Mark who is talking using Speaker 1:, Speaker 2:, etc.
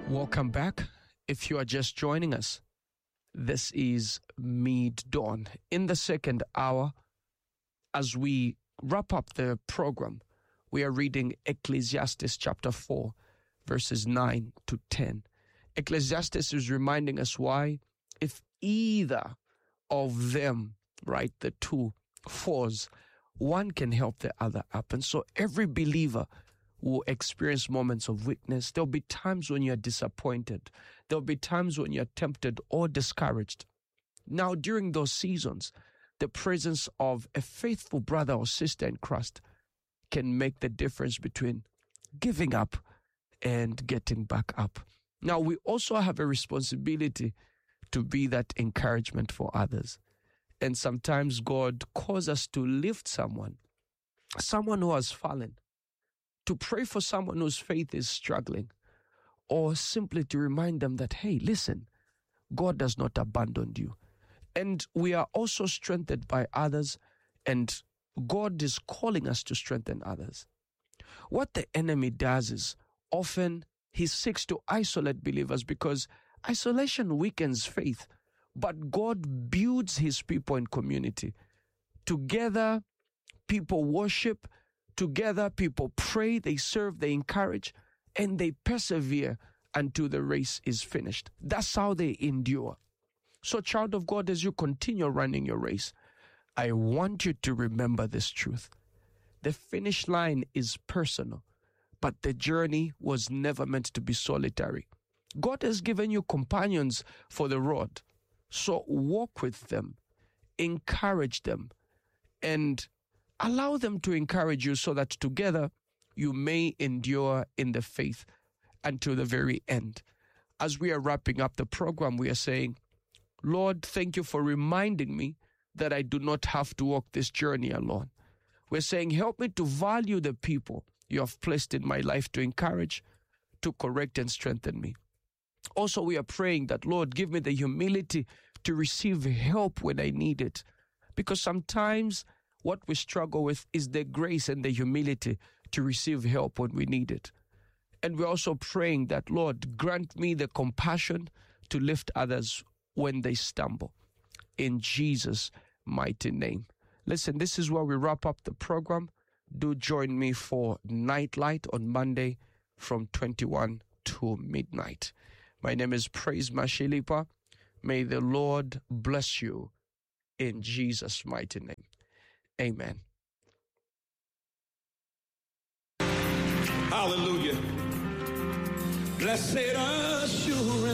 Speaker 1: Welcome back. If you are just joining us, this is Mid-Dawn. In the second hour, as we wrap up the program, we are reading Ecclesiastes chapter 4, verses 9 to 10. Ecclesiastes is reminding us why, if either of them, right, the two falls, one can help the other up. And so every believer will experience moments of weakness. There'll be times when you're disappointed. There'll be times when you're tempted or discouraged. Now, during those seasons, the presence of a faithful brother or sister in Christ can make the difference between giving up and getting back up. Now, we also have a responsibility to be that encouragement for others. And sometimes God calls us to lift someone who has fallen, to pray for someone whose faith is struggling, or simply to remind them that, hey, listen, God does not abandon you. And we are also strengthened by others, and God is calling us to strengthen others. What the enemy does is often he seeks to isolate believers because isolation weakens faith, but God builds his people in community. Together, people worship. Together, people pray, they serve, they encourage, and they persevere until the race is finished. That's how they endure. So, child of God, as you continue running your race, I want you to remember this truth. The finish line is personal, but the journey was never meant to be solitary. God has given you companions for the road. So walk with them, encourage them, and allow them to encourage you so that together you may endure in the faith until the very end. As we are wrapping up the program, we are saying, Lord, thank you for reminding me that I do not have to walk this journey alone. We're saying, help me to value the people you have placed in my life to encourage, to correct and strengthen me. Also, we are praying that, Lord, give me the humility to receive help when I need it. Because sometimes what we struggle with is the grace and the humility to receive help when we need it. And we're also praying that, Lord, grant me the compassion to lift others when they stumble. In Jesus' mighty name. Listen, this is where we wrap up the program. Do join me for Nightlight on Monday from 21 to midnight. My name is Praise Mashilipa. May the Lord bless you in Jesus' mighty name. Amen.
Speaker 2: Hallelujah. Blessed assurance.